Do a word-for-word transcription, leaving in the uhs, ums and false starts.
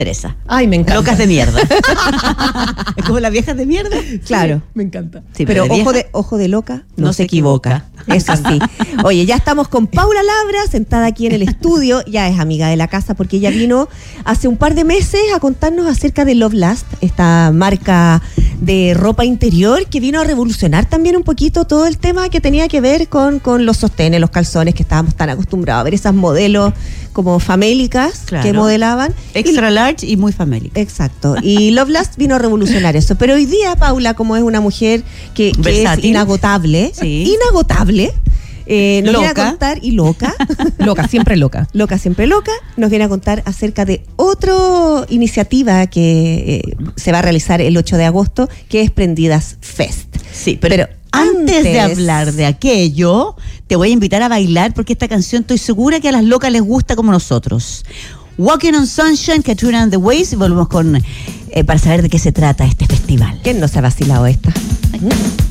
Teresa. Ay, me encanta. Locas de mierda. Es como las viejas de mierda. Claro. Sí, me encanta. Sí, pero, pero de ojo, de, ojo de loca no, no se equivoca. equivoca. Eso sí. Oye, ya estamos con Paula Labra, sentada aquí en el estudio. Ya es amiga de la casa porque ella vino hace un par de meses a contarnos acerca de Love Last, esta marca de ropa interior que vino a revolucionar también un poquito todo el tema que tenía que ver con, con los sostenes, los calzones, que estábamos tan acostumbrados a ver esas modelos como famélicas, claro, que modelaban. Extra y, large y muy famélica. Exacto. Y Love Last vino a revolucionar eso. Pero hoy día, Paula, como es una mujer que, que es inagotable, sí. inagotable, Eh, nos loca. viene a contar, y loca, loca, siempre loca, loca, siempre loca, nos viene a contar acerca de otra iniciativa que eh, se va a realizar el ocho de agosto, que es Prendidas Fest. Sí, pero, pero antes, antes de hablar de aquello, te voy a invitar a bailar, porque esta canción estoy segura que a las locas les gusta como nosotros. Walking on Sunshine, Katrina and the Waves, y volvemos con eh, para saber de qué se trata este festival. ¿Quién no se ha vacilado esta?